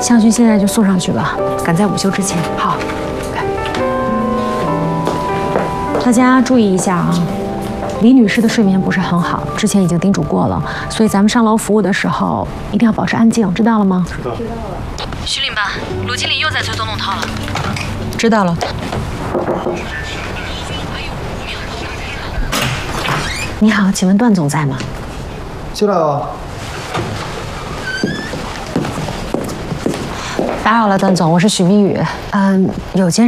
香薰现在就送上去吧，赶在午休之前。好，来，大家注意一下啊。 李女士的睡眠不是很好，之前已经叮嘱过了，所以咱们上楼服务的时候一定要保持安静，知道了吗？ 知道了。 徐领班，鲁经理又在催动弄套了。 知道了。你好，请问段总在吗？ 进来吧。 打扰了，段总，我是许明宇。有件